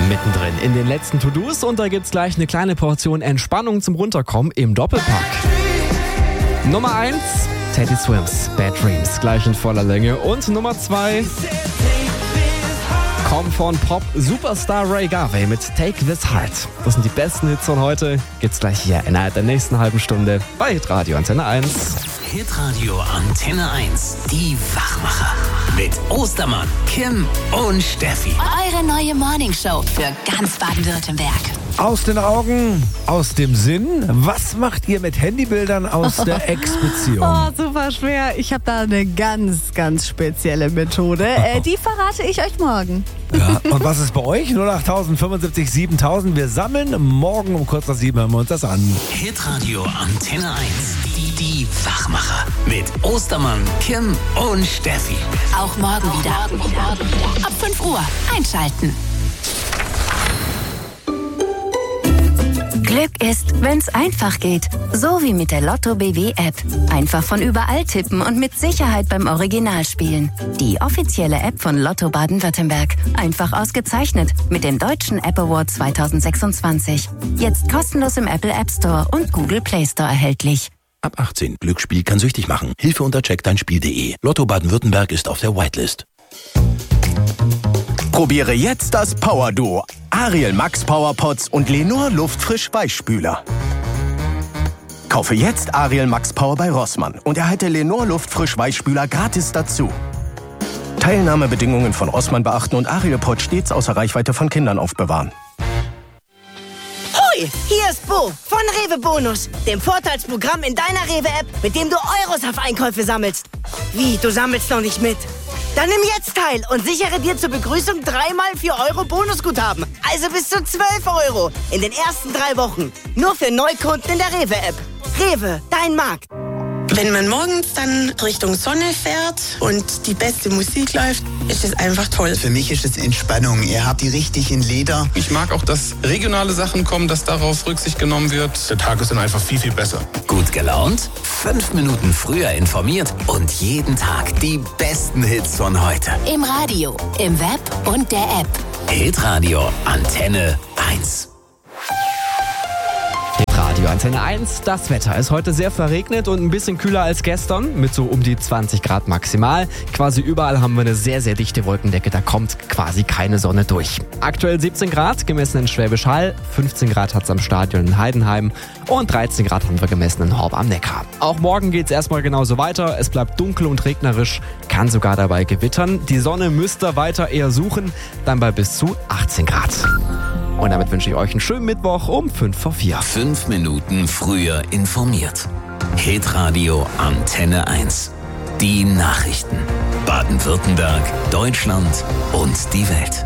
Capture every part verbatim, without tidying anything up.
Mittendrin in den letzten To-Dos und da gibt's gleich eine kleine Portion Entspannung zum Runterkommen im Doppelpack. Nummer eins, Teddy Swims, Bad Dreams, gleich in voller Länge. Und Nummer zwei, kommt von Pop-Superstar Ray Garvey mit Take This Heart. Das sind die besten Hits von heute. Gibt's gleich hier innerhalb der nächsten halben Stunde bei Hitradio Antenne eins. Hitradio Antenne eins, die Wachmacher. Mit Ostermann, Kim und Steffi. Eure neue Morningshow für ganz Baden-Württemberg. Aus den Augen, aus dem Sinn. Was macht ihr mit Handybildern aus der Ex-Beziehung? Oh, super schwer. Ich habe da eine ganz, ganz spezielle Methode. Äh, die verrate ich euch morgen. Ja, und was ist bei euch? null acht fünfundsiebzig siebentausend. Wir sammeln morgen um kurz nach sieben, hören wir uns das an. Hitradio Antenne eins, die, die Wachmacher. Mit Ostermann, Kim und Steffi. Auch morgen wieder. Ab fünf Uhr einschalten. Glück ist, wenn's einfach geht. So wie mit der Lotto B W App. Einfach von überall tippen und mit Sicherheit beim Original spielen. Die offizielle App von Lotto Baden-Württemberg. Einfach ausgezeichnet mit dem Deutschen App Award zwanzig sechsundzwanzig. Jetzt kostenlos im Apple App Store und Google Play Store erhältlich. Ab achtzehn. Glücksspiel kann süchtig machen. Hilfe unter check dein spiel punkt de. Lotto Baden-Württemberg ist auf der Whitelist. Probiere jetzt das Power Duo. Ariel Max Power Pots und Lenor Luftfrisch Weichspüler. Kaufe jetzt Ariel Max Power bei Rossmann und erhalte Lenor Luftfrisch Weichspüler gratis dazu. Teilnahmebedingungen von Rossmann beachten und Ariel Pot stets außer Reichweite von Kindern aufbewahren. Hoi, hier ist Bo von Rewe Bonus, dem Vorteilsprogramm in deiner Rewe-App, mit dem du Euros auf Einkäufe sammelst. Wie, du sammelst noch nicht mit? Dann nimm jetzt teil und sichere dir zur Begrüßung dreimal vier Euro Bonusguthaben. Also bis zu zwölf Euro in den ersten drei Wochen. Nur für Neukunden in der Rewe-App. Rewe, dein Markt. Wenn man morgens dann Richtung Sonne fährt und die beste Musik läuft, ist es einfach toll. Für mich ist es Entspannung. Ihr habt die richtig in Leder. Ich mag auch, dass regionale Sachen kommen, dass darauf Rücksicht genommen wird. Der Tag ist dann einfach viel, viel besser. Gut gelaunt, fünf Minuten früher informiert und jeden Tag die besten Hits von heute. Im Radio, im Web und der App. Hitradio Antenne eins. Radio Antenne eins. Das Wetter ist heute sehr verregnet und ein bisschen kühler als gestern, mit so um die zwanzig Grad maximal. Quasi überall haben wir eine sehr, sehr dichte Wolkendecke, da kommt quasi keine Sonne durch. Aktuell siebzehn Grad, gemessen in Schwäbisch Hall, fünfzehn Grad hat es am Stadion in Heidenheim und dreizehn Grad haben wir gemessen in Horb am Neckar. Auch morgen geht es erstmal genauso weiter, es bleibt dunkel und regnerisch, kann sogar dabei gewittern. Die Sonne müsst ihr weiter eher suchen, dann bei bis zu achtzehn Grad. Und damit wünsche ich euch einen schönen Mittwoch um fünf vor vier. Fünf Minuten früher informiert. Hitradio Antenne eins. Die Nachrichten. Baden-Württemberg, Deutschland und die Welt.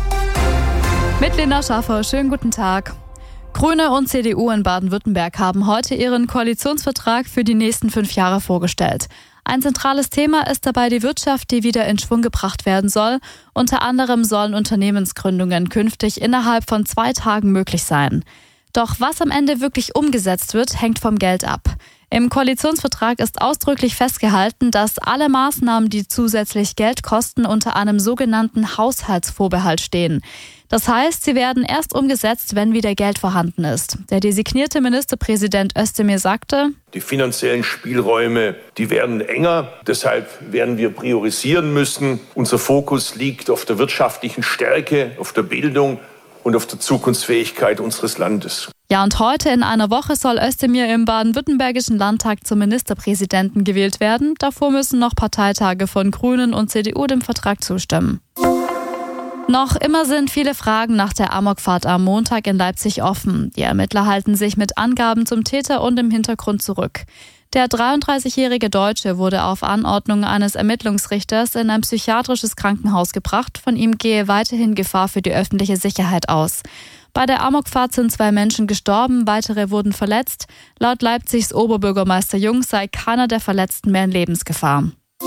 Mit Lena Schaffer, schönen guten Tag. Grüne und C D U in Baden-Württemberg haben heute ihren Koalitionsvertrag für die nächsten fünf Jahre vorgestellt. Ein zentrales Thema ist dabei die Wirtschaft, die wieder in Schwung gebracht werden soll. Unter anderem sollen Unternehmensgründungen künftig innerhalb von zwei Tagen möglich sein. Doch was am Ende wirklich umgesetzt wird, hängt vom Geld ab. Im Koalitionsvertrag ist ausdrücklich festgehalten, dass alle Maßnahmen, die zusätzlich Geld kosten, unter einem sogenannten Haushaltsvorbehalt stehen. Das heißt, sie werden erst umgesetzt, wenn wieder Geld vorhanden ist. Der designierte Ministerpräsident Özdemir sagte: Die finanziellen Spielräume, die werden enger. Deshalb werden wir priorisieren müssen. Unser Fokus liegt auf der wirtschaftlichen Stärke, auf der Bildung und auf der Zukunftsfähigkeit unseres Landes. Ja, und heute in einer Woche soll Özdemir im baden-württembergischen Landtag zum Ministerpräsidenten gewählt werden. Davor müssen noch Parteitage von Grünen und C D U dem Vertrag zustimmen. Noch immer sind viele Fragen nach der Amokfahrt am Montag in Leipzig offen. Die Ermittler halten sich mit Angaben zum Täter und im Hintergrund zurück. Der dreiunddreißigjährige Deutsche wurde auf Anordnung eines Ermittlungsrichters in ein psychiatrisches Krankenhaus gebracht. Von ihm gehe weiterhin Gefahr für die öffentliche Sicherheit aus. Bei der Amokfahrt sind zwei Menschen gestorben, weitere wurden verletzt. Laut Leipzigs Oberbürgermeister Jung sei keiner der Verletzten mehr in Lebensgefahr.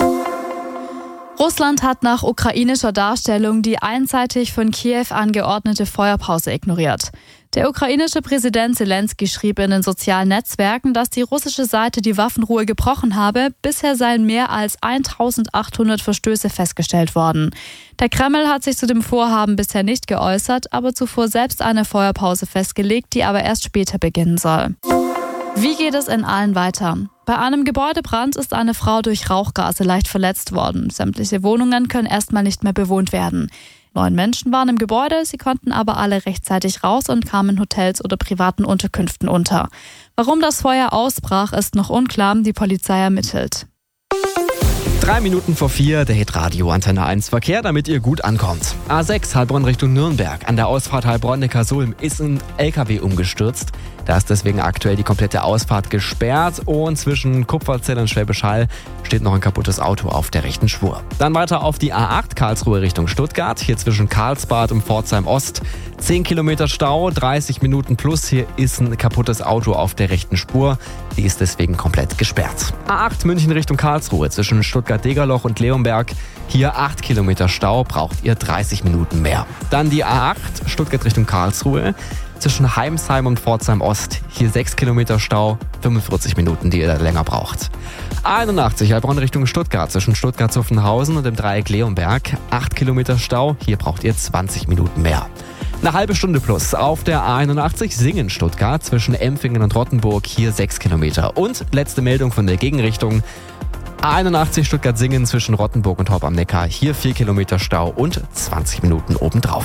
Russland hat nach ukrainischer Darstellung die einseitig von Kiew angeordnete Feuerpause ignoriert. Der ukrainische Präsident Zelensky schrieb in den sozialen Netzwerken, dass die russische Seite die Waffenruhe gebrochen habe. Bisher seien mehr als eintausendachthundert Verstöße festgestellt worden. Der Kreml hat sich zu dem Vorhaben bisher nicht geäußert, aber zuvor selbst eine Feuerpause festgelegt, die aber erst später beginnen soll. Wie geht es in Aalen weiter? Bei einem Gebäudebrand ist eine Frau durch Rauchgase leicht verletzt worden. Sämtliche Wohnungen können erstmal nicht mehr bewohnt werden. Neun Menschen waren im Gebäude, sie konnten aber alle rechtzeitig raus und kamen in Hotels oder privaten Unterkünften unter. Warum das Feuer ausbrach, ist noch unklar, die Polizei ermittelt. Drei Minuten vor vier, der Hitradio Antenne eins Verkehr, damit ihr gut ankommt. A sechs Heilbronn Richtung Nürnberg. An der Ausfahrt Heilbronn-Neckarsulm ist ein L K W umgestürzt. Da ist deswegen aktuell die komplette Ausfahrt gesperrt und zwischen Kupferzell und Schwäbisch Hall steht noch ein kaputtes Auto auf der rechten Spur. Dann weiter auf die A acht Karlsruhe Richtung Stuttgart. Hier zwischen Karlsbad und Pforzheim Ost. zehn Kilometer Stau, dreißig Minuten plus. Hier ist ein kaputtes Auto auf der rechten Spur. Die ist deswegen komplett gesperrt. A acht München Richtung Karlsruhe zwischen Stuttgart-Degerloch und Leonberg. Hier acht Kilometer Stau, braucht ihr dreißig Minuten mehr. Dann die A acht Stuttgart Richtung Karlsruhe. Zwischen Heimsheim und Pforzheim Ost. Hier sechs Kilometer Stau, fünfundvierzig Minuten, die ihr da länger braucht. A einundachtzig Heilbronn Richtung Stuttgart. Zwischen Stuttgart-Zuffenhausen und dem Dreieck Leonberg. acht Kilometer Stau, hier braucht ihr zwanzig Minuten mehr. Eine halbe Stunde plus auf der A einundachtzig Singen-Stuttgart zwischen Empfingen und Rottenburg, hier sechs Kilometer. Und letzte Meldung von der Gegenrichtung. A einundachtzig Stuttgart-Singen zwischen Rottenburg und Horb am Neckar, hier vier Kilometer Stau und zwanzig Minuten obendrauf.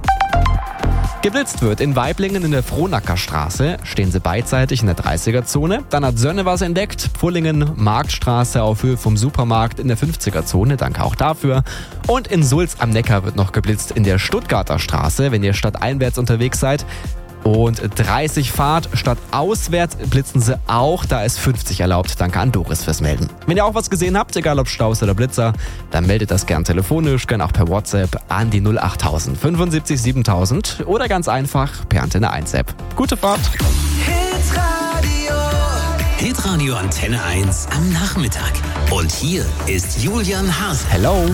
Geblitzt wird in Weiblingen in der Frohnackerstraße, stehen sie beidseitig in der dreißiger-Zone. Dann hat Sönne was entdeckt, Pfullingen, Marktstraße auf Höhe vom Supermarkt in der fünfziger-Zone, danke auch dafür. Und in Sulz am Neckar wird noch geblitzt in der Stuttgarter Straße, wenn ihr stadteinwärts unterwegs seid. Und dreißig Fahrt statt auswärts blitzen sie auch, da ist fünfzig erlaubt. Danke an Doris fürs Melden. Wenn ihr auch was gesehen habt, egal ob Staus oder Blitzer, dann meldet das gern telefonisch, gern auch per WhatsApp an die null achttausend fünfundsiebzig siebentausend oder ganz einfach per Antenne eins App. Gute Fahrt! Hitradio. Hitradio Antenne eins am Nachmittag. Und hier ist Julian Haas. Hello!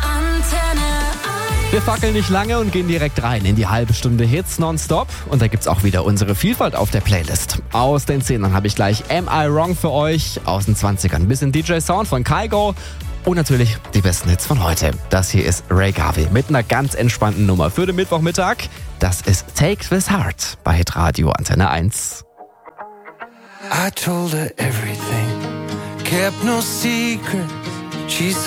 Wir fackeln nicht lange und gehen direkt rein in die halbe Stunde Hits nonstop. Und da gibt's auch wieder unsere Vielfalt auf der Playlist. Aus den Zehnern habe ich gleich Am I Wrong für euch. Aus den Zwanzigern ein bisschen D J Sound von Kygo. Und natürlich die besten Hits von heute. Das hier ist Ray Garvey mit einer ganz entspannten Nummer für den Mittwochmittag. Das ist Take This Heart bei Hitradio Antenne eins. I told her everything, kept no secret. She